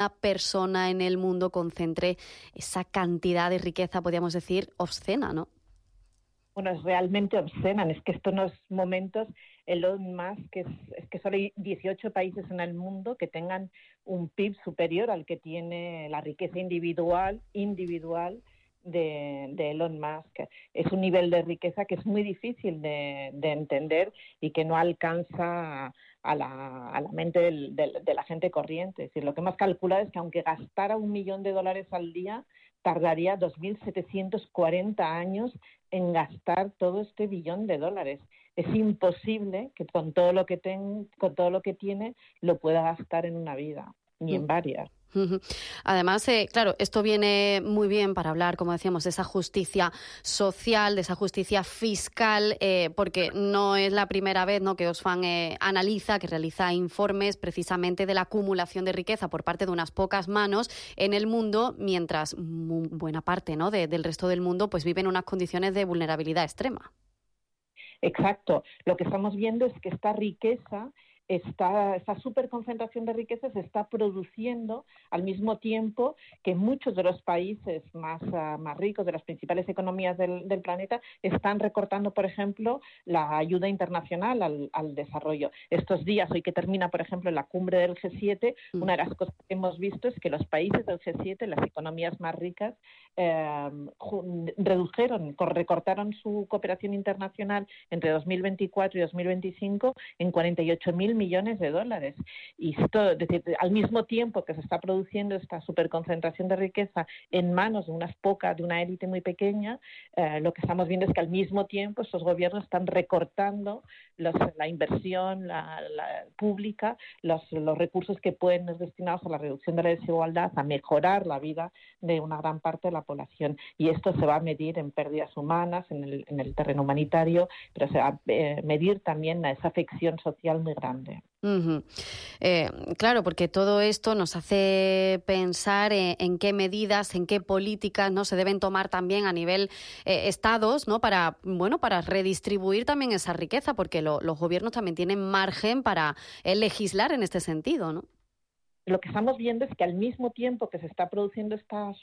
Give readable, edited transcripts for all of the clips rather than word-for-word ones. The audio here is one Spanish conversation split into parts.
una persona en el mundo concentre esa cantidad de riqueza, podríamos decir, obscena, ¿no? Bueno, es realmente obscena. Es que estos momentos, Elon Musk, es que solo hay 18 países en el mundo que tengan un PIB superior al que tiene la riqueza individual de Elon Musk. Es un nivel de riqueza que es muy difícil de entender y que no alcanza a la mente de la gente corriente. Es decir, lo que hemos calculado es que aunque gastara $1 millón al día, tardaría 2.740 años en gastar todo este $1 billón. Es imposible que con todo lo que tiene lo pueda gastar en una vida, ni en varias. Además, claro, esto viene muy bien para hablar, como decíamos, de esa justicia social, de esa justicia fiscal, porque no es la primera vez, ¿no?, que Oxfam analiza, que realiza informes precisamente de la acumulación de riqueza por parte de unas pocas manos en el mundo, mientras buena parte, ¿no?, del resto del mundo pues vive en unas condiciones de vulnerabilidad extrema. Exacto. Lo que estamos viendo es que esta riqueza, esta superconcentración de riqueza se está produciendo al mismo tiempo que muchos de los países más ricos, de las principales economías del planeta, están recortando, por ejemplo, la ayuda internacional al desarrollo. Estos días, hoy que termina, por ejemplo, la cumbre del G7, una de las cosas que hemos visto es que los países del G7, las economías más ricas, recortaron su cooperación internacional entre 2024 y 2025 en $48.000 millones. Y esto, es decir, al mismo tiempo que se está produciendo esta superconcentración de riqueza en manos de unas pocas, de una élite muy pequeña, lo que estamos viendo es que al mismo tiempo estos gobiernos están recortando la inversión pública, los recursos que pueden ser destinados a la reducción de la desigualdad, a mejorar la vida de una gran parte de la población. Y esto se va a medir en pérdidas humanas, en el terreno humanitario, pero se va a medir también a esa afección social muy grande. Uh-huh. Claro, porque todo esto nos hace pensar en qué medidas, en qué políticas no se deben tomar también a nivel estados, ¿no?, para redistribuir también esa riqueza, porque los gobiernos también tienen margen para legislar en este sentido, ¿no? Lo que estamos viendo es que al mismo tiempo que se está produciendo esta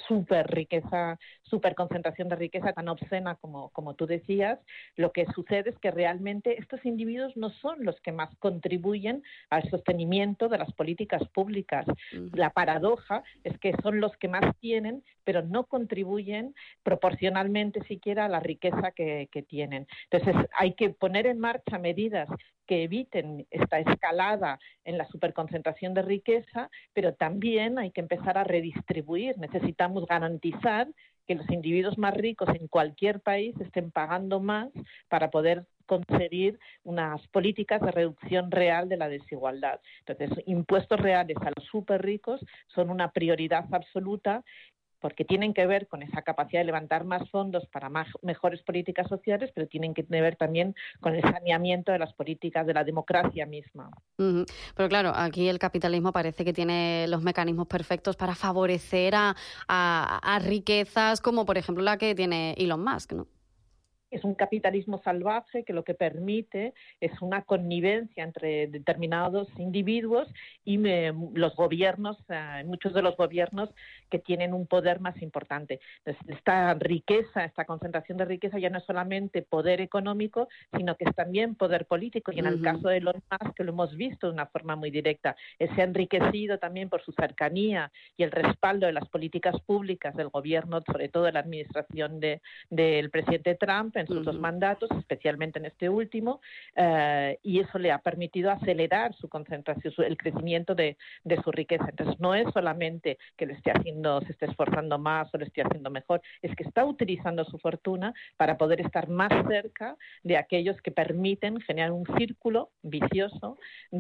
superconcentración de riqueza tan obscena como tú decías, lo que sucede es que realmente estos individuos no son los que más contribuyen al sostenimiento de las políticas públicas. Uh-huh. La paradoja es que son los que más tienen, pero no contribuyen proporcionalmente siquiera a la riqueza que tienen. Entonces, hay que poner en marcha medidas que eviten esta escalada en la superconcentración de riqueza, pero también hay que empezar a redistribuir. Necesitamos garantizar que los individuos más ricos en cualquier país estén pagando más para poder conseguir unas políticas de reducción real de la desigualdad. Entonces, impuestos reales a los súper ricos son una prioridad absoluta, porque tienen que ver con esa capacidad de levantar más fondos para mejores políticas sociales, pero tienen que ver también con el saneamiento de las políticas de la democracia misma. Uh-huh. Pero claro, aquí el capitalismo parece que tiene los mecanismos perfectos para favorecer a riquezas como, por ejemplo, la que tiene Elon Musk, ¿no? Es un capitalismo salvaje que lo que permite es una connivencia entre determinados individuos y los gobiernos, muchos de los gobiernos que tienen un poder más importante. Entonces, esta riqueza, esta concentración de riqueza ya no es solamente poder económico, sino que es también poder político. Y en el caso de Elon Musk, que lo hemos visto de una forma muy directa, se ha enriquecido también por su cercanía y el respaldo de las políticas públicas del gobierno, sobre todo de la administración del presidente Trump, en sus dos mandatos, especialmente en este último, y eso le ha permitido acelerar su concentración, el crecimiento de su riqueza. Entonces, no es solamente que se esté esforzando más o lo esté haciendo mejor, es que está utilizando su fortuna para poder estar más cerca de aquellos que permiten generar un círculo vicioso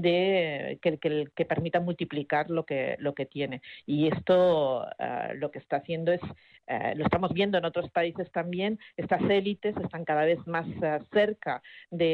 que permita multiplicar lo que tiene. Y esto lo que está haciendo es, lo estamos viendo en otros países también, estas élites están cada vez más cerca de